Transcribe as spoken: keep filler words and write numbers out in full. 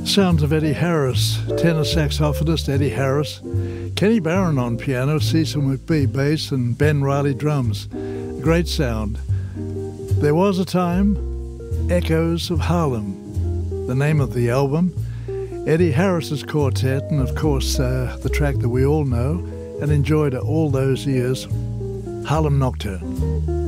Sounds of Eddie Harris, tenor saxophonist Eddie Harris, Kenny Barron on piano, Cecil McBee bass, and Ben Riley drums. Great sound. There Was a Time, Echoes of Harlem, the name of the album. Eddie Harris's quartet, and of course uh, the track that we all know and enjoyed all those years, Harlem Nocturne.